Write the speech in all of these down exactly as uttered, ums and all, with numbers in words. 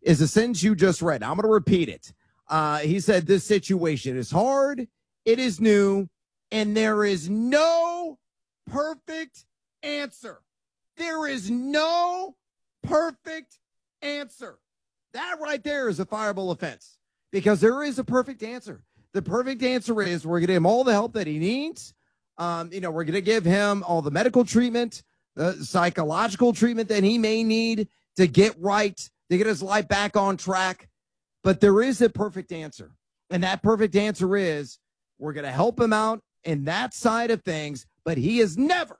is the sentence you just read. I'm going to repeat it. Uh, he said, this situation is hard, it is new, and there is no perfect answer. There is no perfect answer. That right there is a fireable offense because there is a perfect answer. The perfect answer is we're going to give him all the help that he needs. Um, you know, we're going to give him all the medical treatment, the psychological treatment that he may need to get right, to get his life back on track. But there is a perfect answer. And that perfect answer is we're going to help him out in that side of things, but he is never,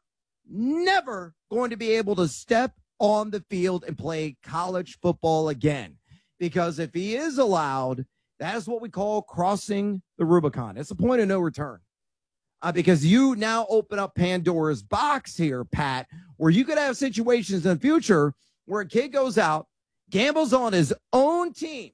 never going to be able to step on the field and play college football again. Because if he is allowed, that is what we call crossing the Rubicon. It's a point of no return. Uh, because you now open up Pandora's box here, Pat, where you could have situations in the future where a kid goes out, gambles on his own team,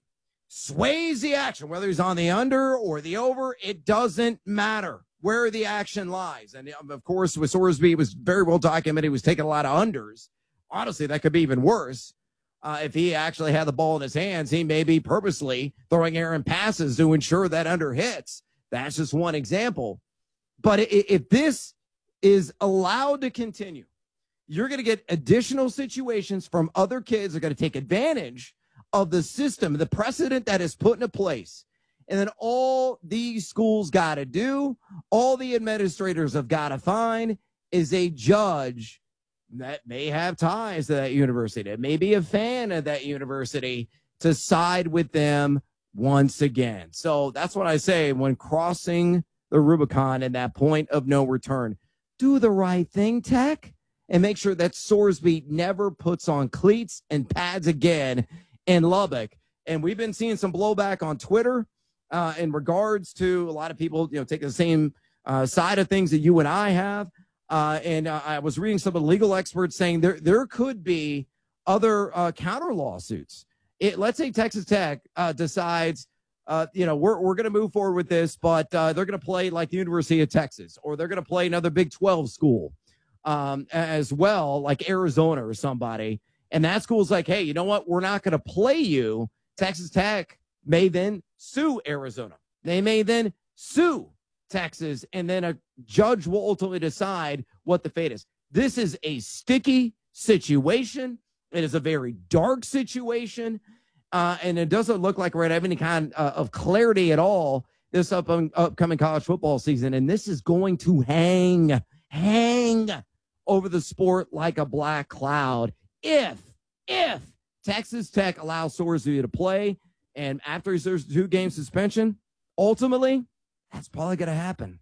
sways the action, whether he's on the under or the over, it doesn't matter where the action lies. And, of course, with Sorsby, it was very well documented. He was taking a lot of unders. Honestly, that could be even worse. Uh, if he actually had the ball in his hands, he may be purposely throwing errant passes to ensure that under hits. That's just one example. But if this is allowed to continue, you're going to get additional situations from other kids that are going to take advantage of the system, the precedent that is put into place. And then all these schools got to do, all the administrators have got to find is a judge that may have ties to that university, that may be a fan of that university, to side with them once again. So that's what I say when crossing the Rubicon and that point of no return. Do the right thing, Tech, and make sure that Sorsby never puts on cleats and pads again in Lubbock. And we've been seeing some blowback on Twitter uh, in regards to a lot of people, you know, taking the same uh, side of things that you and I have. Uh, and uh, I was reading some of the legal experts saying there there could be other uh, counter lawsuits. It, let's say Texas Tech uh, decides, uh, you know, we're we're going to move forward with this, but uh, they're going to play like the University of Texas, or they're going to play another Big twelve school um, as well, like Arizona or somebody. And that school's like, hey, you know what? We're not going to play you. Texas Tech may then sue Arizona. They may then sue Texas, and then a judge will ultimately decide what the fate is. This is a sticky situation. It is a very dark situation, uh, and it doesn't look like we're going to have any kind uh, of clarity at all this up, um, upcoming college football season, and this is going to hang, hang over the sport like a black cloud if, if Texas Tech allows Sorsby to play, and after his two-game suspension, ultimately, that's probably going to happen.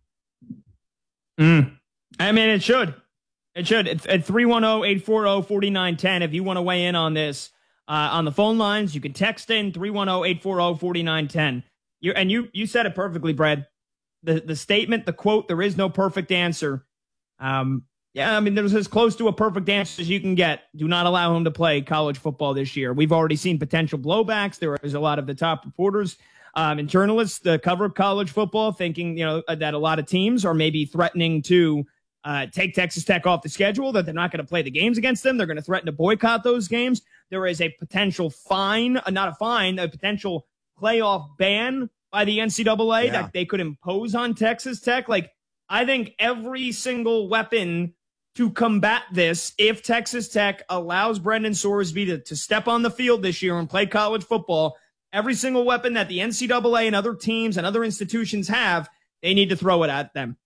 Mm. I mean, it should. It should. It's at three one zero, eight four zero, four nine one zero. If you want to weigh in on this uh, on the phone lines, you can text in three one zero, eight four zero, four nine one zero. You And you you said it perfectly, Brad. The, the statement, the quote, there is no perfect answer. Um, yeah, I mean, there's as close to a perfect answer as you can get. Do not allow him to play college football this year. We've already seen potential blowbacks. There is a lot of the top reporters Um, and journalists that cover college football thinking, you know, that a lot of teams are maybe threatening to uh, take Texas Tech off the schedule, that they're not going to play the games against them. They're going to threaten to boycott those games. There is a potential fine, uh, not a fine, a potential playoff ban by the N C double A yeah. that they could impose on Texas Tech. Like, I think every single weapon to combat this, if Texas Tech allows Brendan Sorsby to, to step on the field this year and play college football, every single weapon that the N C double A and other teams and other institutions have, they need to throw it at them.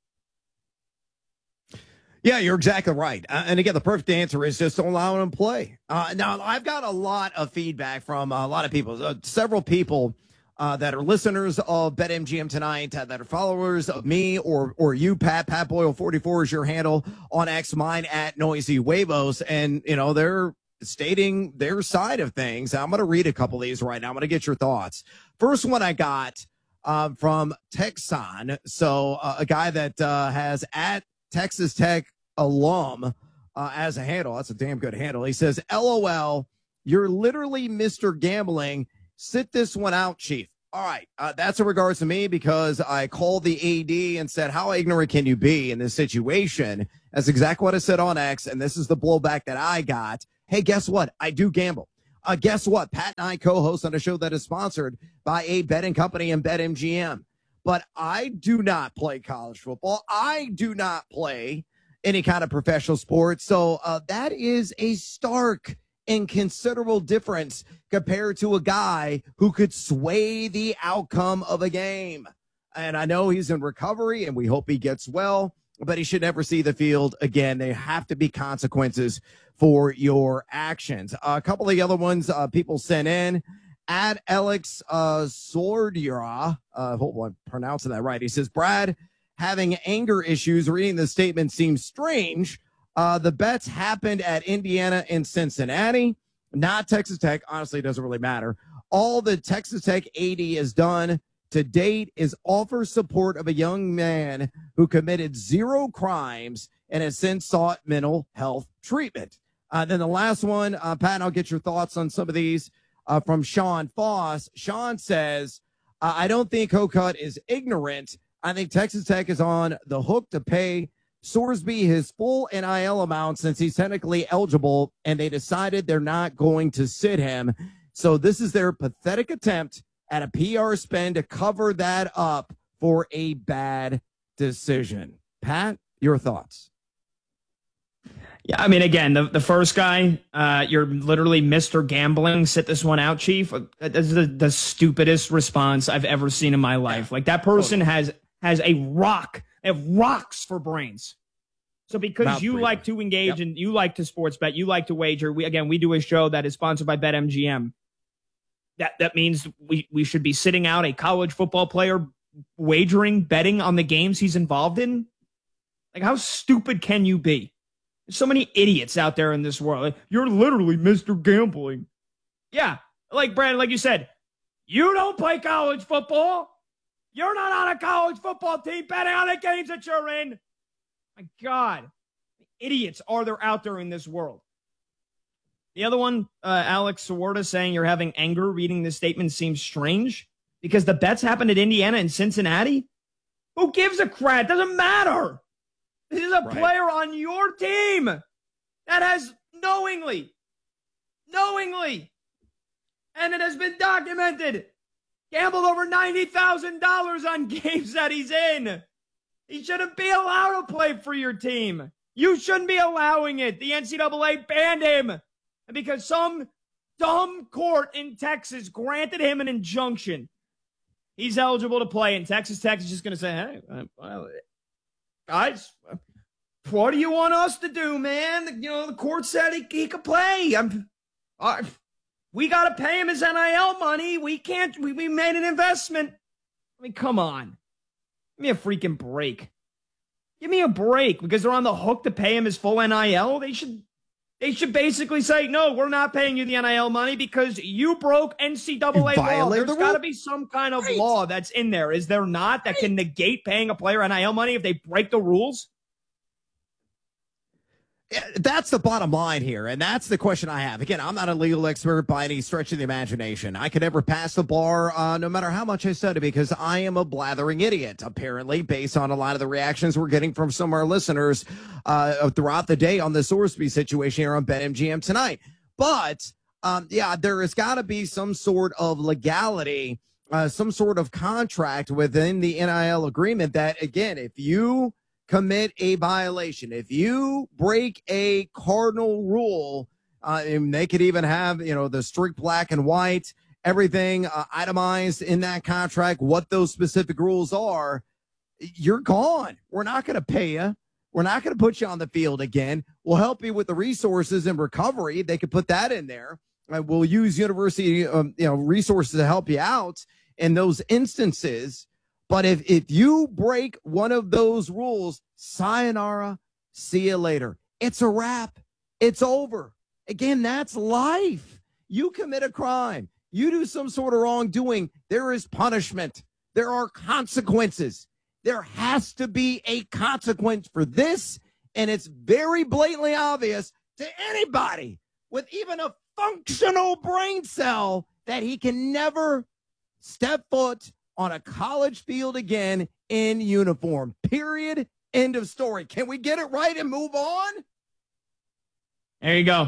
Yeah, you're exactly right. Uh, and again, the perfect answer is just don't allow him to play. Uh, now, I've got a lot of feedback from a lot of people, uh, several people uh, that are listeners of BetMGM tonight, uh, that are followers of me or or you, Pat. Pat Boyle forty-four is your handle on X, mine at Noisy Huevos. And, you know, they're stating their side of things. I'm going to read a couple of these right now. I'm going to get your thoughts. First one I got um, from Texan. So uh, a guy that uh, has at Texas Tech alum uh, as a handle. That's a damn good handle. He says, L O L, you're literally Mister Gambling. Sit this one out, Chief. All right. Uh, that's in regards to me because I called the A D and said, how ignorant can you be in this situation? That's exactly what I said on X, and this is the blowback that I got. Hey, guess what? I do gamble. Uh, guess what? Pat and I co-host on a show that is sponsored by a betting company in BetMGM. But I do not play college football. I do not play any kind of professional sport. So uh, that is a stark and considerable difference compared to a guy who could sway the outcome of a game. And I know he's in recovery, and we hope he gets well, but he should never see the field again. There have to be consequences for your actions. Uh, a couple of the other ones uh, people sent in. At Alex uh, Sordira, uh, hopefully I'm pronouncing that right. He says, Brad, having anger issues, reading the statement seems strange. Uh, the bets happened at Indiana and Cincinnati, not Texas Tech. Honestly, it doesn't really matter. All the Texas Tech A D has done to date is offer support of a young man who committed zero crimes and has since sought mental health treatment. Uh, then the last one, uh, Pat, I'll get your thoughts on some of these. Uh, from Sean Foss. Sean says, uh, I don't think Hokut is ignorant. I think Texas Tech is on the hook to pay Sorsby his full N I L amount since he's technically eligible, and they decided they're not going to sit him. So this is their pathetic attempt at a P R spend to cover that up for a bad decision. Pat, your thoughts? Yeah, I mean, again, the, the first guy, uh, you're literally Mister Gambling. Sit this one out, Chief. That's the, the stupidest response I've ever seen in my life. Like, that person has has a rock. They have rocks for brains. So because Not you breathing. like to engage yep. and you like to sports bet, you like to wager. We again, we do a show that is sponsored by BetMGM. That that means we, we should be sitting out a college football player wagering, betting on the games he's involved in. Like, how stupid can you be? There's so many idiots out there in this world. Like, you're literally Mister Gambling. Yeah, like Brandon, like you said, you don't play college football. You're not on a college football team betting on the games that you're in. My God, idiots are there out there in this world. The other one, uh, Alex Sawarda saying you're having anger reading this statement seems strange because the bets happened at Indiana and Cincinnati. Who gives a crap? Doesn't matter. This is a right. player on your team that has knowingly, knowingly, and it has been documented, gambled over ninety thousand dollars on games that he's in. He shouldn't be allowed to play for your team. You shouldn't be allowing it. The N C double A banned him. And because some dumb court in Texas granted him an injunction, he's eligible to play. And Texas Tech is just going to say, hey, well, guys, what do you want us to do, man? You know, the court said he, he could play. I'm, uh, we got to pay him his N I L money. We can't, we, we made an investment. I mean, come on. Give me a freaking break. Give me a break because they're on the hook to pay him his full N I L. They should, they should basically say, no, we're not paying you the N I L money because you broke N C double A law. There's the got to be some kind of right. law that's in there. Is there not that right. can negate paying a player N I L money if they break the rules? That's the bottom line here, and that's the question I have. Again, I'm not a legal expert by any stretch of the imagination. I could never pass the bar uh, no matter how much I study because I am a blathering idiot, apparently, based on a lot of the reactions we're getting from some of our listeners uh, throughout the day on the Sorsby situation here on BetMGM tonight. But, um, yeah, there has got to be some sort of legality, uh, some sort of contract within the N I L agreement that, again, if you commit a violation, if you break a cardinal rule, uh, and they could even have, you know, the strict black and white, everything uh, itemized in that contract, what those specific rules are, you're gone. We're not going to pay you. We're not going to put you on the field again. We'll help you with the resources and recovery. They could put that in there. Uh, we'll use university, um, you know, resources to help you out in those instances. But if, if you break one of those rules, sayonara, see you later. It's a wrap. It's over. Again, that's life. You commit a crime. You do some sort of wrongdoing. There is punishment. There are consequences. There has to be a consequence for this, and it's very blatantly obvious to anybody with even a functional brain cell that he can never step foot on a college field again in uniform. Period. End of story. Can we get it right and move on? There you go.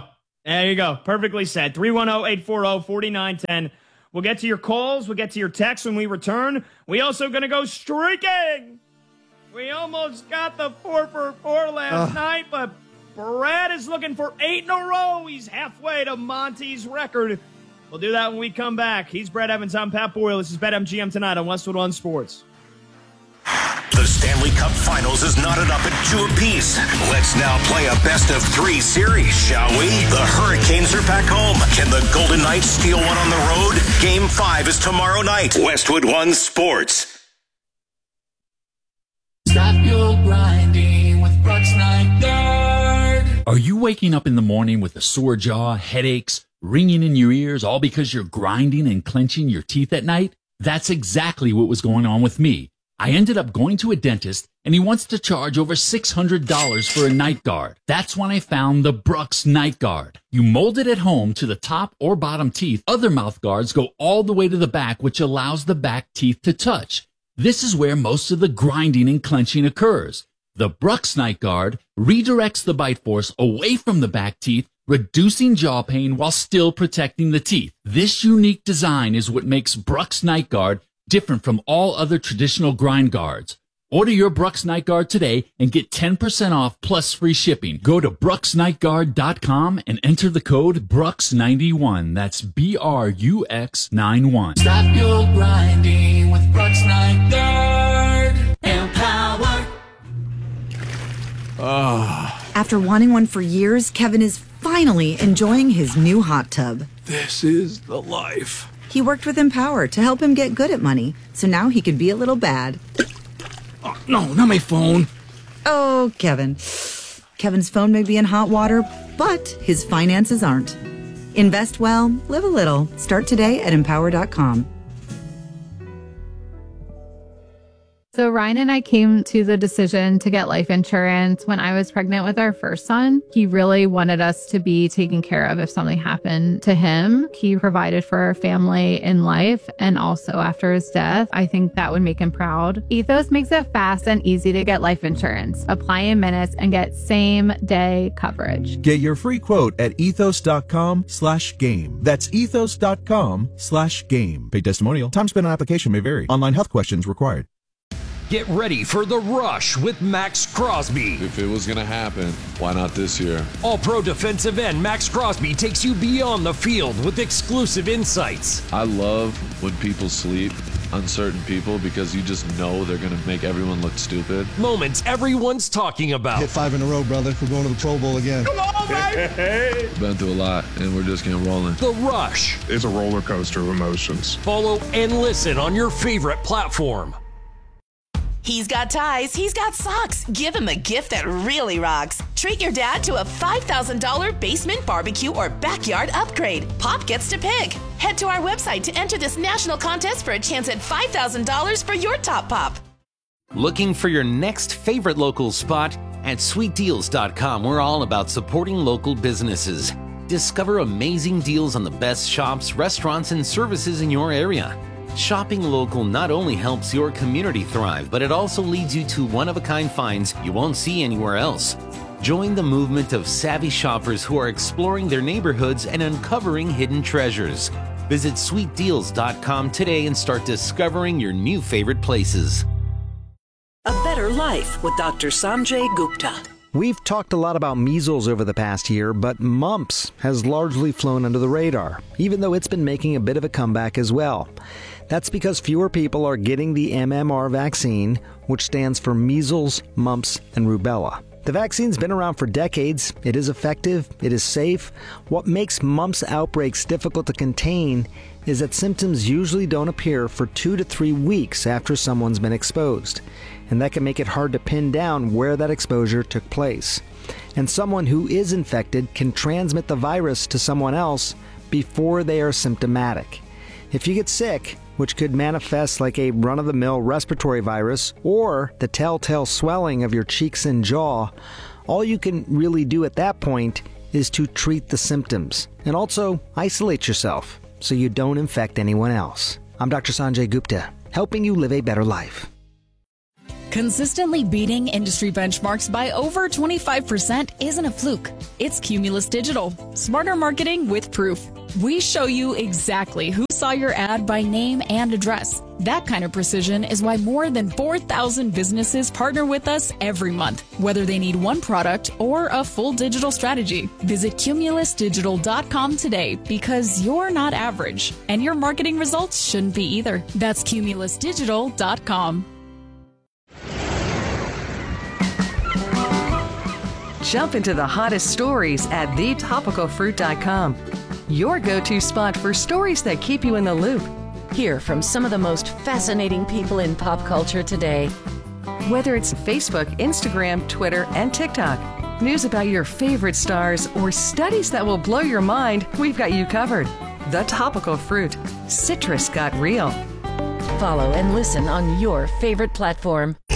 There you go. Perfectly said. three one zero, eight four zero, four nine one zero. We'll get to your calls. We'll get to your texts when we return. We also going to go streaking. We almost got the four for four last uh. night, but Brad is looking for eight in a row. He's halfway to Monty's record. We'll do that when we come back. He's Brad Evans. I'm Pat Boyle. This is BetMGM tonight on Westwood One Sports. The Stanley Cup Finals is knotted up at two apiece. Let's now play a best of three series, shall we? The Hurricanes are back home. Can the Golden Knights steal one on the road? Game five is tomorrow night. Westwood One Sports. Stop your grinding with Brooks Night Guard. Are you waking up in the morning with a sore jaw, headaches, ringing in your ears, all because you're grinding and clenching your teeth at night? That's exactly what was going on with me. I ended up going to a dentist, and he wants to charge over six hundred dollars for a night guard. That's when I found the Brooks Night Guard. You mold it at home to the top or bottom teeth. Other mouth guards go all the way to the back, which allows the back teeth to touch. This is where most of the grinding and clenching occurs. The Brooks Night Guard redirects the bite force away from the back teeth, reducing jaw pain while still protecting the teeth. This unique design is what makes Brooks Night Guard different from all other traditional grind guards. Order your Brooks Night Guard today and get ten percent off plus free shipping. Go to brooks night guard dot com and enter the code Brooks ninety-one. That's B R U X ninety-one. Stop your grinding with Brooks Night Guard. Empower. Oh. After wanting one for years, Kevin is finally enjoying his new hot tub. This is the life. He worked with Empower to help him get good at money, so now he can be a little bad. Oh, no, not my phone. Oh, Kevin. Kevin's phone may be in hot water, but his finances aren't. Invest well, live a little. Start today at empower dot com. So Ryan and I came to the decision to get life insurance when I was pregnant with our first son. He really wanted us to be taken care of if something happened to him. He provided for our family in life and also after his death. I think that would make him proud. Ethos makes it fast and easy to get life insurance. Apply in minutes and get same day coverage. Get your free quote at ethos dot com slash game. That's ethos dot com slash game. Paid testimonial. Time spent on application may vary. Online health questions required. Get ready for The Rush with Max Crosby. If it was going to happen, why not this year? All-pro defensive end Max Crosby takes you beyond the field with exclusive insights. I love when people sleep, uncertain people, because you just know they're going to make everyone look stupid. Moments everyone's talking about. Hit five in a row, brother. We're going to the Pro Bowl again. Come on, baby! Been through a lot, and we're just getting rolling. The Rush. It's a roller coaster of emotions. Follow and listen on your favorite platform. He's got ties, he's got socks. Give him a gift that really rocks. Treat your dad to a five thousand dollars basement barbecue or backyard upgrade. Pop gets to pick. Head to our website to enter this national contest for a chance at five thousand dollars for your top pop. Looking for your next favorite local spot? At sweet deals dot com, we're all about supporting local businesses. Discover amazing deals on the best shops, restaurants, and services in your area. Shopping local not only helps your community thrive, but it also leads you to one-of-a-kind finds you won't see anywhere else. Join the movement of savvy shoppers who are exploring their neighborhoods and uncovering hidden treasures. Visit sweet deals dot com today and start discovering your new favorite places. A better life with Doctor Sanjay Gupta. We've talked a lot about measles over the past year, but mumps has largely flown under the radar, even though it's been making a bit of a comeback as well. That's because fewer people are getting the M M R vaccine, which stands for measles, mumps, and rubella. The vaccine's been around for decades. It is effective. It is safe. What makes mumps outbreaks difficult to contain is that symptoms usually don't appear for two to three weeks after someone's been exposed. And that can make it hard to pin down where that exposure took place. And someone who is infected can transmit the virus to someone else before they are symptomatic. If you get sick, which could manifest like a run-of-the-mill respiratory virus or the telltale swelling of your cheeks and jaw, all you can really do at that point is to treat the symptoms and also isolate yourself so you don't infect anyone else. I'm Doctor Sanjay Gupta, helping you live a better life. Consistently beating industry benchmarks by over twenty-five percent isn't a fluke. It's Cumulus Digital. Smarter marketing with proof. We show you exactly who saw your ad by name and address. That kind of precision is why more than four thousand businesses partner with us every month, whether they need one product or a full digital strategy. Visit cumulus digital dot com today because you're not average, and your marketing results shouldn't be either. That's cumulus digital dot com. Jump into the hottest stories at the topical fruit dot com. Your go-to spot for stories that keep you in the loop. Hear from some of the most fascinating people in pop culture today. Whether it's Facebook, Instagram, Twitter, and TikTok, news about your favorite stars, or studies that will blow your mind, we've got you covered. The Topical Fruit. Citrus got real. Follow and listen on your favorite platform.